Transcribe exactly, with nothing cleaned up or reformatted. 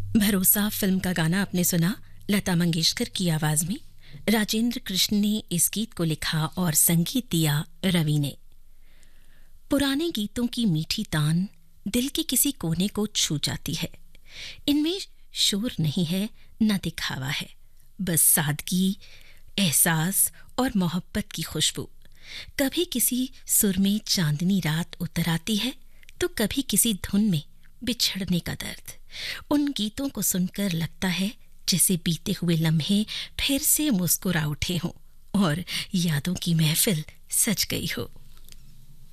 भरोसा फिल्म का गाना आपने सुना लता मंगेशकर की आवाज में। राजेंद्र कृष्ण ने इस गीत को लिखा और संगीत दिया रवि ने। पुराने गीतों की मीठी तान दिल के किसी कोने को छू जाती है। इनमें शोर नहीं है, न दिखावा है, बस सादगी, एहसास और मोहब्बत की खुशबू। कभी किसी सुर में चांदनी रात उतर आती है तो कभी किसी धुन में बिछड़ने का दर्द। उन गीतों को सुनकर लगता है जैसे बीते हुए लम्हे फिर से मुस्कुरा उठे हों और यादों की महफिल सज गई हो।